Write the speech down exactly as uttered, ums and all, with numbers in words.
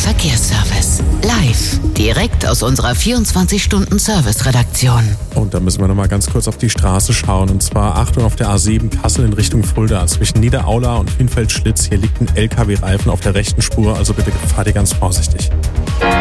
Verkehrsservice. Live, direkt aus unserer vierundzwanzig-Stunden-Service-Redaktion. Und da müssen wir nochmal ganz kurz auf die Straße schauen. Und zwar Achtung auf der A sieben Kassel in Richtung Fulda. Zwischen Niederaula und Hünfeld-Schlitz. Hier liegt ein L K W-Reifen auf der rechten Spur. Also bitte fahrt ihr ganz vorsichtig.